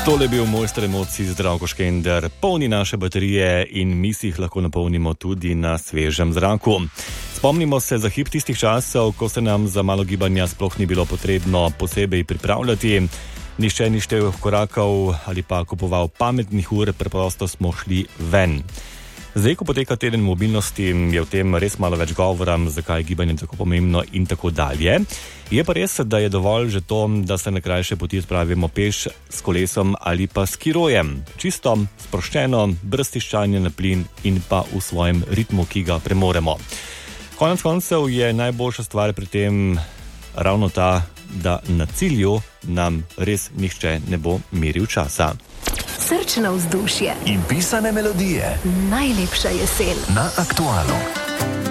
Tole je bil mojster emocij Zdravko Škender. Polni naše baterije in mi si jih lahko napolnimo tudi na svežem zraku. Spomnimo se za hip tistih časov, ko se nam za malo gibanja sploh ni bilo potrebno posebej pripravljati. Nihče ni štel korakov ali pa kupoval pametnih ur, preprosto smo šli ven. Zdaj, ko poteka teden mobilnosti, je v tem res malo več govora, zakaj je gibanje tako pomembno in tako dalje. Je pa res, da je dovolj že to, da se na krajše poti odpravimo peš, s kolesom ali pa s skirojem. Čisto, sproščeno, brez tiščanja na plin in pa v svojem ritmu, ki ga premoremo. Konec koncev je najboljša stvar pri tem ravno ta, da na cilju nam res nihče ne bo meril časa. Srčno vzdušje in pisane melodije. Najlepša jesen. Na Aktualu.